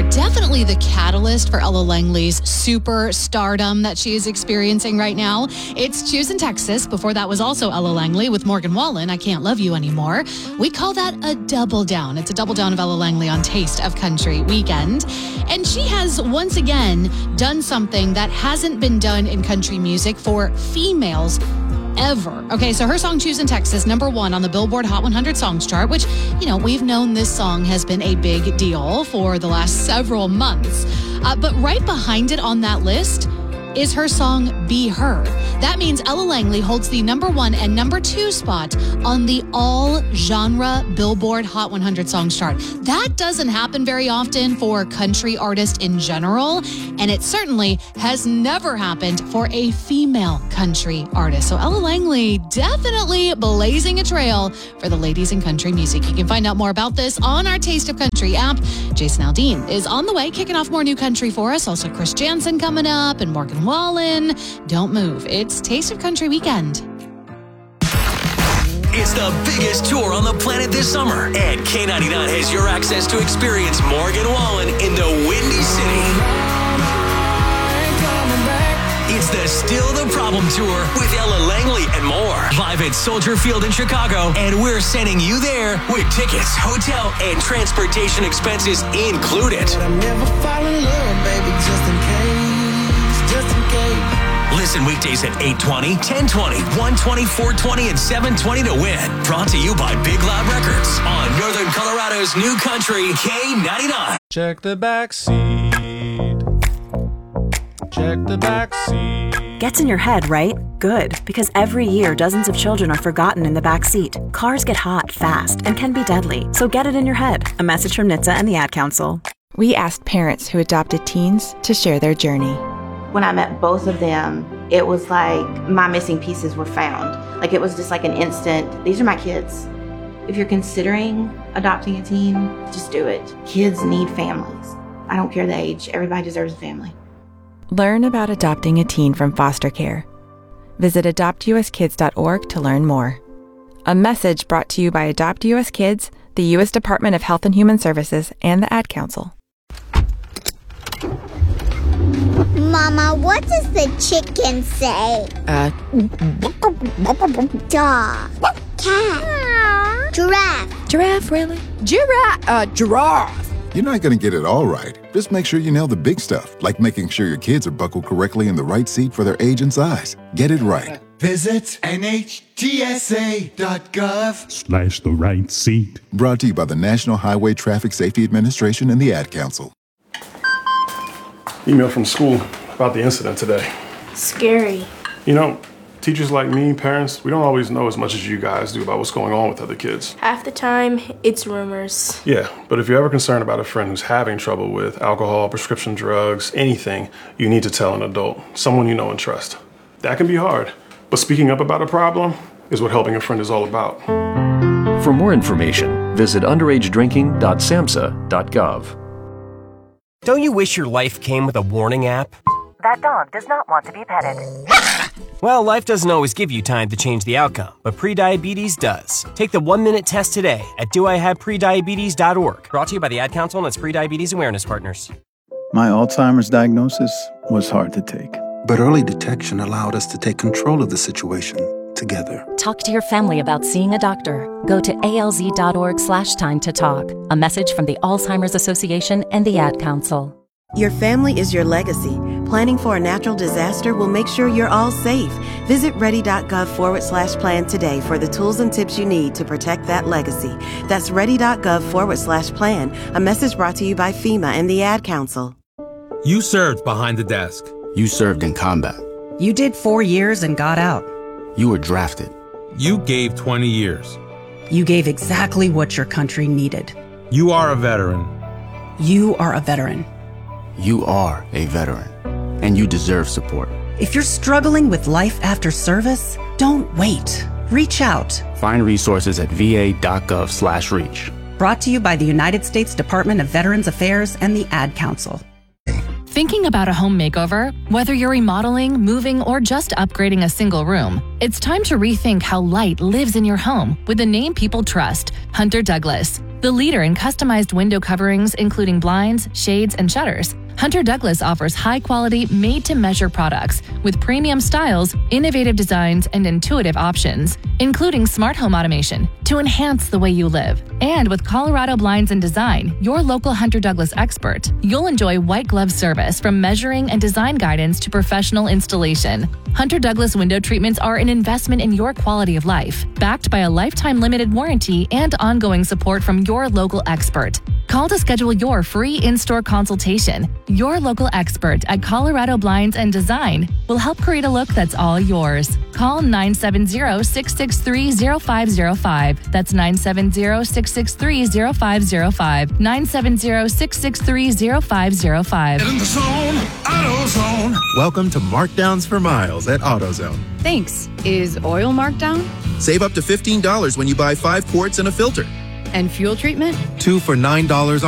definitely the catalyst for Ella Langley's super stardom that she is experiencing right now. It's Choosing Texas. Before that was also Ella Langley with Morgan Wallen, I Can't Love You Anymore. We call that a double down. It's a double down of Ella Langley on Taste of Country Weekend. And she has once again done something that hasn't been done in country music for females ever. Okay, so her song Choosing Texas, #1 on the Billboard Hot 100 Songs chart, which, we've known this song has been a big deal for the last several months. But right behind it on that list is her song Be Her. That means Ella Langley holds the #1 and #2 spot on the all-genre Billboard Hot 100 Songs chart. That doesn't happen very often for country artists in general, and it certainly has never happened for a female country artist. So Ella Langley definitely blazing a trail for the ladies in country music. You can find out more about this on our Taste of Country app. Jason Aldean is on the way, kicking off more new country for us. Also Chris Jansen coming up and Morgan Wallen. Don't move. It's Taste of Country Weekend. It's the biggest tour on the planet this summer, and K99 has your access to experience Morgan Wallen in the Windy City. It's the Still the Problem Tour with Ella Langley and more. Live at Soldier Field in Chicago, and we're sending you there with tickets, hotel, and transportation expenses included. But I never fall in love, baby, just in case. Listen weekdays at 8:20, 10:20, 1:20, 4:20, and 7:20 to win. Brought to you by Big Loud Records on Northern Colorado's new country, K99. Check the back seat. Check the back seat. Gets in your head, right? Good, because every year dozens of children are forgotten in the back seat. Cars get hot fast and can be deadly, so get it in your head. A message from NHTSA and the Ad Council. We asked parents who adopted teens to share their journey. When I met both of them, it was like my missing pieces were found. Like it was just like an instant, these are my kids. If you're considering adopting a teen, just do it. Kids need families. I don't care the age, everybody deserves a family. Learn about adopting a teen from foster care. Visit adoptuskids.org to learn more. A message brought to you by Adopt US Kids, the U.S. Department of Health and Human Services, and the Ad Council. Mama, what does the chicken say? Dog. Cat. Giraffe. Giraffe, really? Giraffe. You're not going to get it all right. Just make sure you nail the big stuff, like making sure your kids are buckled correctly in the right seat for their age and size. Get it right. Visit NHTSA.gov/the right seat. Brought to you by the National Highway Traffic Safety Administration and the Ad Council. Email from school about the incident today. Scary. Teachers like me, parents, we don't always know as much as you guys do about what's going on with other kids. Half the time, it's rumors. Yeah, but if you're ever concerned about a friend who's having trouble with alcohol, prescription drugs, anything, you need to tell an adult, someone you know and trust. That can be hard, but speaking up about a problem is what helping a friend is all about. For more information, visit underagedrinking.samhsa.gov. Don't you wish your life came with a warning app? That dog does not want to be petted. Well, life doesn't always give you time to change the outcome, but prediabetes does. Take the 1-minute test today at doihaveprediabetes.org. Brought to you by the Ad Council and its Prediabetes Awareness Partners. My Alzheimer's diagnosis was hard to take. But early detection allowed us to take control of the situation together. Talk to your family about seeing a doctor. Go to alz.org/time to talk. A message from the Alzheimer's Association and the Ad Council. Your family is your legacy. Planning for a natural disaster will make sure you're all safe. Visit ready.gov/plan today for the tools and tips you need to protect that legacy. That's ready.gov/plan. A message brought to you by FEMA and the Ad Council. You served behind the desk. You served in combat. You did 4 years and got out. You were drafted. You gave 20 years. You gave exactly what your country needed. You are a veteran. You are a veteran. You are a veteran, and you deserve support. If you're struggling with life after service, don't wait. Reach out. Find resources at va.gov/reach. Brought to you by the United States Department of Veterans Affairs and the Ad Council. Thinking about a home makeover? Whether you're remodeling, moving, or just upgrading a single room, it's time to rethink how light lives in your home with a name people trust, Hunter Douglas. The leader in customized window coverings, including blinds, shades, and shutters, Hunter Douglas offers high-quality, made-to-measure products with premium styles, innovative designs, and intuitive options, including smart home automation to enhance the way you live. And with Colorado Blinds and Design, your local Hunter Douglas expert, you'll enjoy white glove service from measuring and design guidance to professional installation. Hunter Douglas window treatments are an investment in your quality of life, backed by a lifetime limited warranty and ongoing support from your local expert. Call to schedule your free in-store consultation. Your local expert at Colorado Blinds and Design will help create a look that's all yours. Call 970-663-0505. That's 970-663-0505. 970-663-0505. Get in the zone, AutoZone. Welcome to Markdowns for Miles at AutoZone. Thanks. Is oil marked down? Save up to $15 when you buy 5 quarts and a filter. And fuel treatment? 2 for $9